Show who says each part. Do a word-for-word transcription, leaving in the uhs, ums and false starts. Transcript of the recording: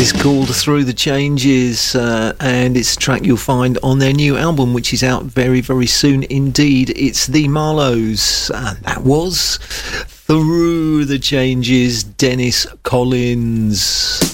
Speaker 1: is called Through the Changes, uh, and it's a track you'll find on their new album, which is out very, very soon indeed. It's the Marlows, and that was Through the Changes, Dennis Collins.